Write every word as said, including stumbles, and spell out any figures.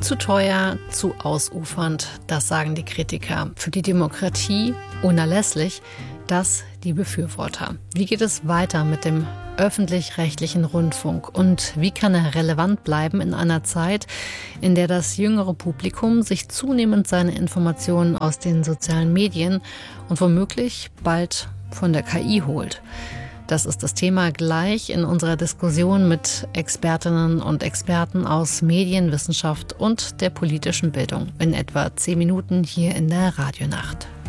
Zu teuer, zu ausufernd, das sagen die Kritiker. Für die Demokratie unerlässlich, das die Befürworter. Wie geht es weiter mit dem öffentlich-rechtlichen Rundfunk und wie kann er relevant bleiben in einer Zeit, in der das jüngere Publikum sich zunehmend seine Informationen aus den sozialen Medien und womöglich bald von der K I holt? Das ist das Thema gleich in unserer Diskussion mit Expertinnen und Experten aus Medienwissenschaft und der politischen Bildung in etwa zehn Minuten hier in der Radionacht.